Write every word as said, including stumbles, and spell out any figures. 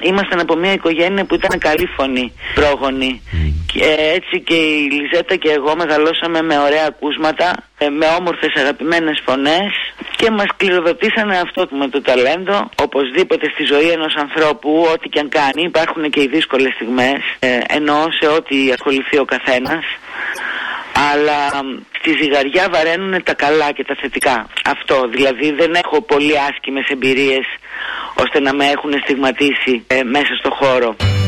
ήμασταν από μια οικογένεια που ήταν καλή φωνή, πρόγονη. Mm. Και έτσι και η Λιζέτα και εγώ μεγαλώσαμε με ωραία ακούσματα, με όμορφες αγαπημένες φωνές και μας κληροδοτήσανε αυτό με το ταλέντο. Οπωσδήποτε στη ζωή ενός ανθρώπου, ό,τι και αν κάνει, υπάρχουν και οι δύσκολες στιγμές, ε, εννοώ σε ό,τι ασχοληθεί ο καθένας. Αλλά στη ζυγαριά βαραίνουν τα καλά και τα θετικά. Αυτό, δηλαδή δεν έχω πολύ άσχημες εμπειρίες ώστε να με έχουν στιγματίσει ε, μέσα στο χώρο.